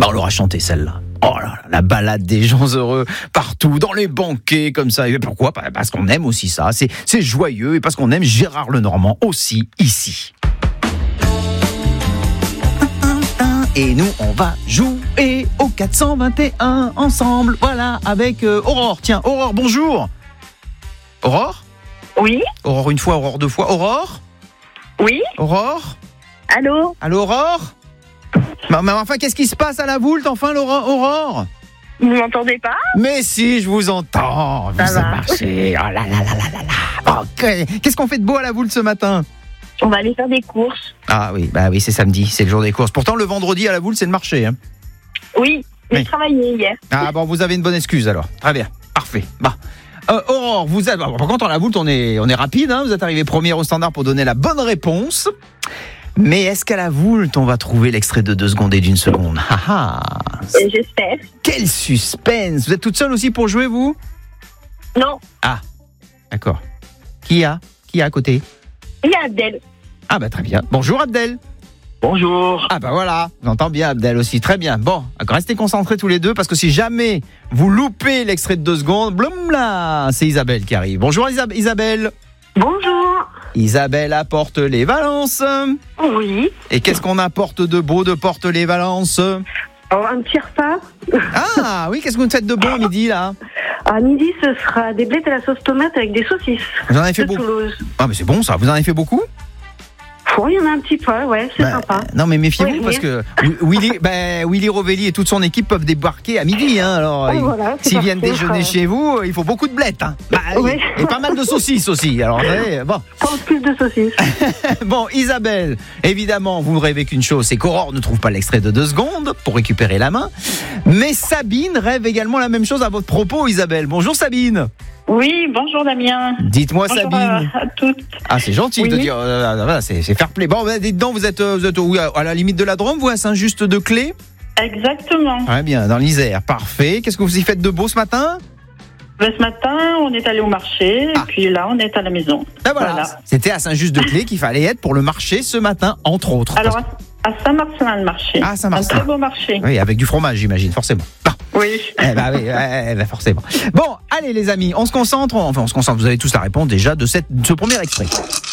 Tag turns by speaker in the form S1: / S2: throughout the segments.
S1: On l'aura chanté celle-là. Oh là là, la balade des gens heureux partout, dans les banquets comme ça. Et pourquoi ? Parce qu'on aime aussi ça. C'est joyeux et parce qu'on aime Gérard Lenormand aussi ici. Et nous, on va jouer au 421 ensemble. Voilà, avec Aurore. Tiens, Aurore, bonjour. Aurore ?
S2: Oui.
S1: Aurore une fois, Aurore deux fois. Aurore ?
S2: Oui.
S1: Aurore ?
S2: Allô.
S1: Allô, Aurore ? Mais enfin, qu'est-ce qui se passe à la Voulte, enfin, Aurore ?
S2: Vous m'entendez pas ?
S1: Mais si, je vous entends.
S2: Ça
S1: Ça
S2: va.
S1: marché. Oh là là là là là là. Ok. Qu'est-ce qu'on fait de beau à la Voulte ce matin ?
S2: On va aller faire des courses.
S1: Ah oui, bah oui, c'est samedi, c'est le jour des courses. Pourtant, le vendredi à la Voulte, c'est le marché. Hein.
S2: Oui, j'ai
S1: Oui.
S2: travaillé hier.
S1: Ah bon, vous avez une bonne excuse alors. Très bien, parfait. Bah. Aurore, vous êtes. Par contre, à la Voulte, on est rapide. Hein. Vous êtes arrivé première au standard pour donner la bonne réponse. Mais est-ce qu'à la Voulte, on va trouver l'extrait de 2 secondes et d'1 seconde ? Ah ah.
S2: Et j'espère.
S1: Quel suspense. Vous êtes toute seule aussi pour jouer, vous ?
S2: Non,
S1: D'accord. Qui a à côté ?
S2: il y a Abdel.
S1: Ah bah très bien. Bonjour Abdel.
S3: Bonjour.
S1: Ah bah voilà, j'entends bien Abdel aussi, très bien. Bon, restez concentrés tous les deux parce que si jamais vous loupez l'extrait de 2 secondes, blum là, c'est Isabelle qui arrive. Bonjour Isabelle.
S2: Bonjour.
S1: Isabelle apporte les Valences.
S2: Oui.
S1: Et qu'est-ce qu'on apporte de beau de porte les Valences ?
S2: Alors, un petit repas.
S1: Ah oui, qu'est-ce que vous faites de bon à midi là ?
S2: À midi, ce sera des blettes à la sauce tomate avec des saucisses.
S1: Vous en avez fait
S2: De
S1: beaucoup ?
S2: Toulouse.
S1: Ah mais c'est bon ça, vous en avez fait beaucoup ?
S2: Il y en a un petit peu, ouais, c'est sympa.
S1: Non mais méfiez-vous
S2: Oui,
S1: parce que Willy Rovelli et toute son équipe peuvent débarquer à midi. Hein, alors,
S2: Voilà, c'est
S1: s'ils viennent
S2: parfait,
S1: déjeuner chez vous, il faut beaucoup de blettes. Hein. Bah, oui.
S2: Oui.
S1: Et pas mal de saucisses aussi. Alors, bon.
S2: Pense plus de saucisses.
S1: Bon, Isabelle, évidemment, vous ne rêvez qu'une chose, c'est qu'Aurore ne trouve pas l'extrait de 2 secondes pour récupérer la main. Mais Sabine rêve également la même chose à votre propos, Isabelle. Bonjour Sabine.
S4: Oui, bonjour Damien.
S1: Dites-moi
S4: Bonjour
S1: Sabine.
S4: à toutes.
S1: Ah, c'est gentil
S4: Oui.
S1: de dire. Voilà, c'est fair play. Bon, dites donc, vous êtes où, à la limite de la Drôme, vous, à Saint-Just-de-Clé ?
S4: Exactement.
S1: Très bien, dans l'Isère. Parfait. Qu'est-ce que vous y faites de beau ce matin ?
S4: Ce matin, on est allé au marché, et puis là, on est à la maison.
S1: Ben voilà. C'était à Saint-Just-de-Clé qu'il fallait être pour le marché ce matin, entre autres.
S4: Alors, à Saint-Marcelin-le-Marché.
S1: Ah, Saint-Marcelin.
S4: Un très beau marché.
S1: Oui, avec du fromage, j'imagine, forcément. Bon.
S4: Oui.
S1: Oui, forcément. Bon, allez les amis, on se concentre. Enfin, on se concentre. Vous avez tous la réponse déjà de ce premier extrait.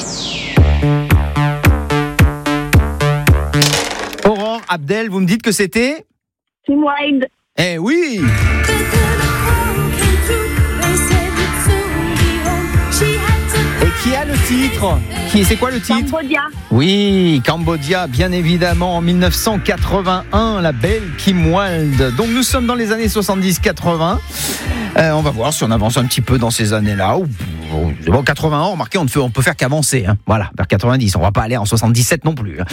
S1: Aurore, Abdel, vous me dites que c'était ?
S2: Team Wild.
S1: Eh oui. Et qui a le titre ? C'est quoi le titre ?
S2: Cambodia.
S1: Oui, Cambodia, bien évidemment, en 1981, la belle Kim Wilde. Donc nous sommes dans les années 70-80. On va voir si on avance un petit peu dans ces années-là. Bon, 80 ans, remarquez, on peut faire qu'avancer. Hein. Voilà, vers 90. On va pas aller en 77 non plus. Hein.